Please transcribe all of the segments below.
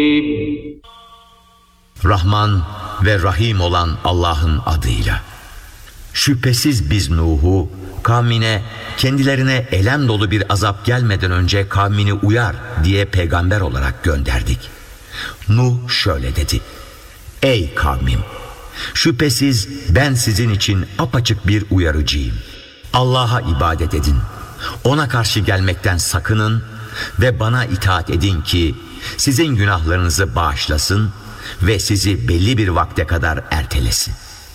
Rahman ve Rahim olan Allah'ın adıyla. Şüphesiz biz Nuh'u kavmine kendilerine elem dolu bir azap gelmeden önce kavmini uyar diye peygamber olarak gönderdik. Nuh şöyle dedi: Ey kavmim! Şüphesiz ben sizin için apaçık bir uyarıcıyım. Allah'a ibadet edin. Ona karşı gelmekten sakının ve bana itaat edin ki sizin günahlarınızı bağışlasın ve sizi belli bir vakte kadar ertelesin.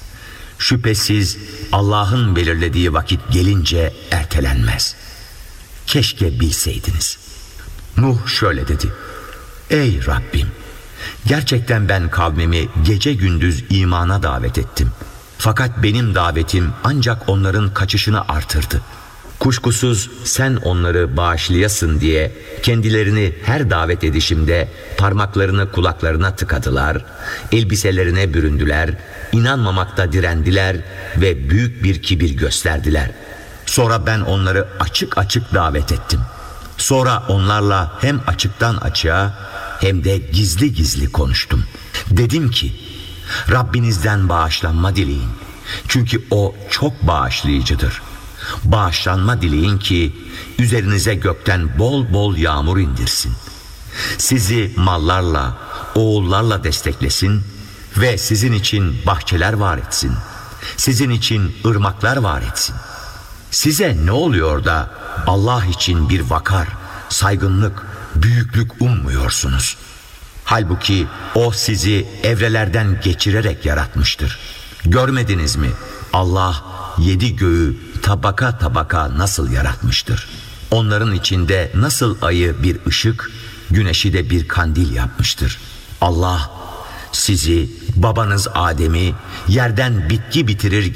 Şüphesiz Allah'ın belirlediği vakit gelince ertelenmez. Keşke bilseydiniz. Nuh şöyle dedi: Ey Rabbim! Gerçekten ben kavmimi gece gündüz imana davet ettim. Fakat benim davetim ancak onların kaçışını artırdı. Kuşkusuz sen onları bağışlayasın diye kendilerini her davet edişimde parmaklarını kulaklarına tıkadılar, elbiselerine büründüler, inanmamakta direndiler ve büyük bir kibir gösterdiler. Sonra ben onları açık açık davet ettim. Sonra onlarla hem açıktan açığa hem de gizli gizli konuştum. Dedim ki, Rabbinizden bağışlanma dileyin. Çünkü O çok bağışlayıcıdır. Bağışlanma dileyin ki üzerinize gökten bol bol yağmur indirsin. Sizi mallarla, oğullarla desteklesin ve sizin için bahçeler var etsin. Sizin için ırmaklar var etsin. Size ne oluyor da Allah için bir vakar, saygınlık, büyüklük ummuyorsunuz? Halbuki O sizi evrelerden geçirerek yaratmıştır. Görmediniz mi? Allah 7 göğü tabaka tabaka nasıl yaratmıştır? Onların içinde nasıl ayı bir ışık, güneşi de bir kandil yapmıştır? Allah sizi, babanız Adem'i yerden bitki bitirir